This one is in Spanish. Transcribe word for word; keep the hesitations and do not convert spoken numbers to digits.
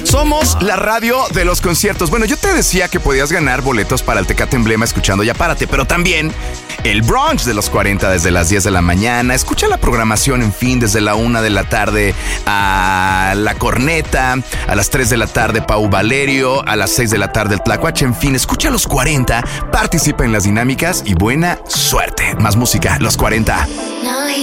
Somos la radio de los conciertos. Bueno, yo te decía que podías ganar boletos para el Tecate Emblema escuchando Ya Párate, pero también el brunch de los cuarenta desde las diez de la mañana. Escucha la programación, en fin, desde la una de la tarde a La Corneta, a las tres de la tarde Pau Valerio, a las seis de la tarde el Tlacuache, en fin, escucha los cuarenta, participa en las dinámicas y buena suerte. Más música, los cuarenta.